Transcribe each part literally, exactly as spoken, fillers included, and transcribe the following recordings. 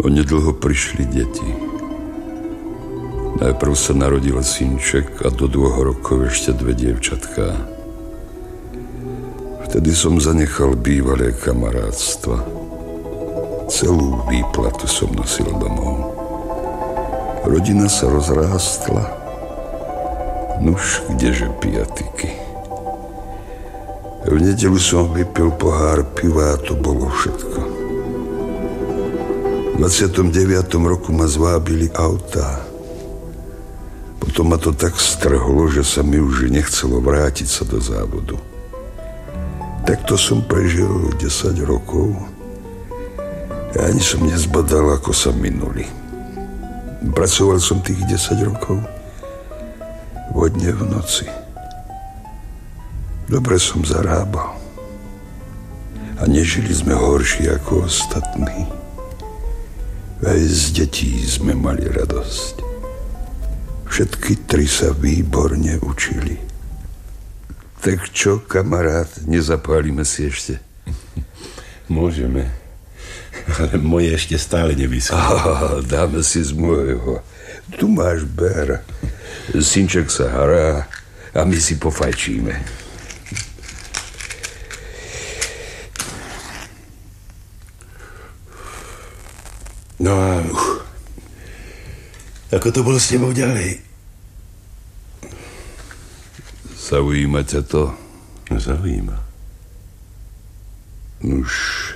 Onedlho prišli deti. Najprv sa narodil synček a do dvoch rokov ešte dve dievčatká. Vtedy som zanechal bývalé kamarátstva. Celú výplatu som nosil domov. Rodina sa rozrástla. Nuž, kdeže piatiky. V nedeľu som vypil pohár piva a to bolo všetko. V dvadsiatom deviatom roku ma zvábili autá. Potom ma to tak strhlo, že sa mi už nechcelo vrátiť sa do závodu. Takto som prežil desať rokov a ani som nezbadal, ako sa minuli. Pracoval som tých desať rokov vodne v noci. Dobre som zarábal a nežili sme horšie ako ostatní. Aj z detí sme mali radosť. Všetky tri sa výborne učili. Tak čo, kamarát, nezapálime si ešte? Môžeme, ale moje ešte stále nevyschlo. Ah, dáme si z môjho. Tu máš ber. Synček sa hará a my si pofajčíme. No a uh, ako to bolo s tebou ďalej? Zaujíma ťa to? Zaujíma. Nuž,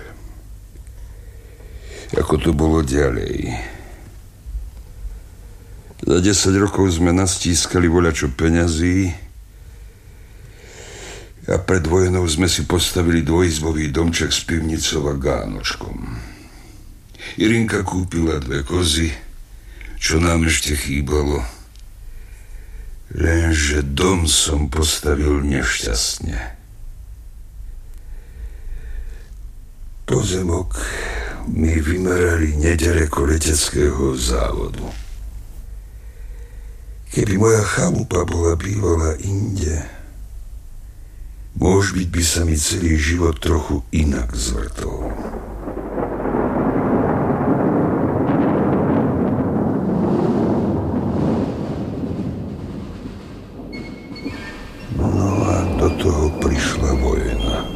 ako to bolo ďalej? Za desať rokov sme nastískali voľačo peňazí a pred vojnou sme si postavili dvojizbový domček s pivnicou a gánočkom. Irinka kúpila dve kozy, čo nám ešte chýbalo. Lenže dom som postavil nešťastne. Pozemok mi vymerali nedaleko leteckého závodu. Keby moja chalupa bola bývala inde, môž byť by sa mi celý život trochu inak zvrtol.